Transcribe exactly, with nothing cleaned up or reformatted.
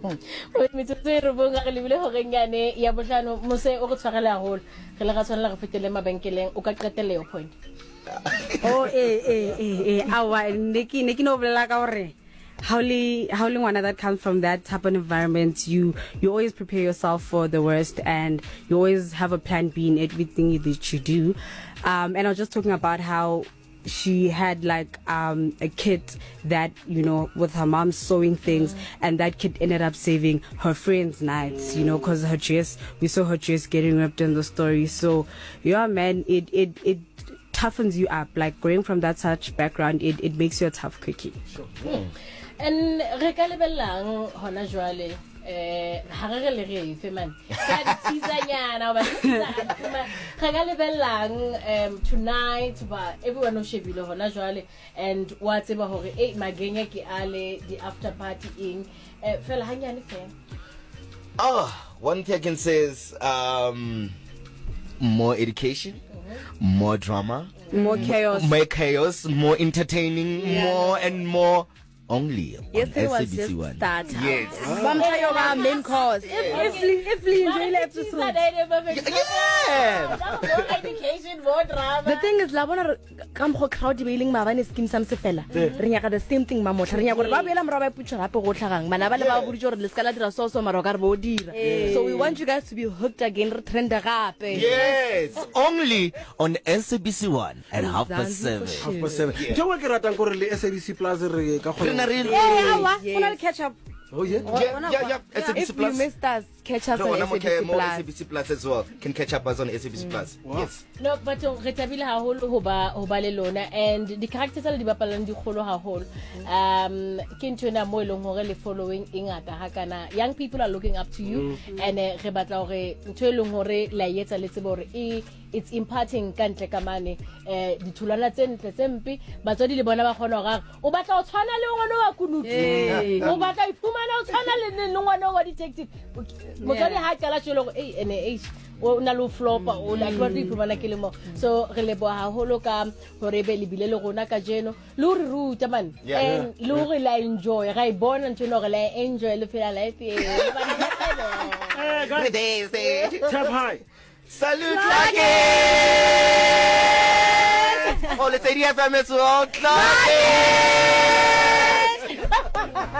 o metsotso re bo ga re lebile ho rengane ya botlano mose o go tshwarela haholo re le ga tshwanela go fetele mabenkeleng o ka qetele yo point oh eh eh eh eh awa neki neki no bolela ka hore Howly, howly one that comes from that type of environment, you you always prepare yourself for the worst, and you always have a plan B in everything that you do. Um, and I was just talking about how she had like um a kit that, you know, with her mom sewing things, and that kid ended up saving her friend's nights, you know, because her dress, we saw her dress getting ripped in the story. So yeah, man, it it it toughens you up. Like going from that such background, it it makes you a tough cookie. Sure. Hmm. And re ka lebellang hona jwale eh ha re le re fe man ka tsizanyana ba re ka lebellang um tonight ba everyone o shebile hona jwale and wa tseba hore eh magenya ke ale the after party in eh fela hanyane fe. Oh, one thing I can say is um more education, mm-hmm. more drama, more chaos, more chaos, more entertaining, yeah. more and more. Only yes, on it was S A B C just one. That. Yes. Bam tayo ba main course. If if we enjoy the episode. Yeah. Education, more drama. The thing is, la bona kam go crowd bailing mabane skim sam se fela. Re nyaka the same thing ma motla. Re nyaka gore ba bela mra ba putsa gape go tlhagang. Mana ba le ba bodi jore le skala dira so so mara ka re bo dira. So we want you guys to be hooked again, re trend gape. Yes. Only on S A B C one at half past seven. Half past seven. Jo wa ke ratang gore le S A B C Plus re ka go. Yeah, yeah. Catch up. Oh yeah. Yeah, yeah, yeah. S A B C if Plus. you missed us, catch us no, on S A B C more Plus. S A B C Plus as well. Can catch up us on S A B C Plus. Wow. Yes. No, but re tabile haholo ho ba ho ba le lona, and the characters tsa di bapalang di kholo haholo. Um ke ntona mo eleng hore le following ingata ha kana. Young people are looking up to you, mm-hmm. and uh, re batla hore ntwe eleng hore la yetsa le tsebo hore e it's imparting kantle ka mane eh ditholwana tse ntle tse mpe batswadi le bona ba kgona ho gaga o batla o tshwana le ngwana wa kunupi o batla ifumana o tshwana le le ngwana wa detective motswadi ha tsala tshelo eh ene eh o na lo flopa o la tlo di phumana ke le mo so re le bo haholo ka hore be le bile le rona ka jeno le re ruta man and le re la enjoy ga I bona ntse no re la enjoy le phela life e ba di tselo eh guys tap high. Salute Lucky! Oh, let's say the F M as well. Lucky!